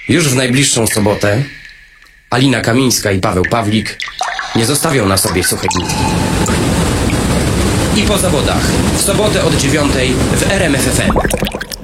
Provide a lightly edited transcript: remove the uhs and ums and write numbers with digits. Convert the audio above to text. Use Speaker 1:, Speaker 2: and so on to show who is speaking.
Speaker 1: Już w najbliższą sobotę Alina Kamińska i Paweł Pawlik nie zostawią na sobie suchej nitki. I po zawodach w sobotę od 9 w RMF FM.